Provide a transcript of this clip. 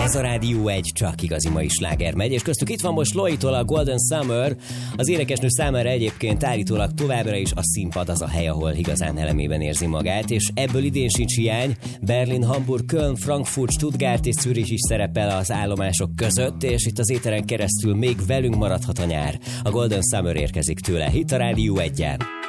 Ez a Rádió 1, csak igazi mai sláger megy, és köztük itt van most Loitól a Golden Summer. Az énekesnő számára egyébként állítólag továbbra is a színpad az a hely, ahol igazán elemében érzi magát, és ebből idén sincs hiány. Berlin, Hamburg, Köln, Frankfurt, Stuttgart és Zürich is szerepel az állomások között, és itt az éteren keresztül még velünk maradhat a nyár. A Golden Summer érkezik tőle, itt a Rádió 1-en.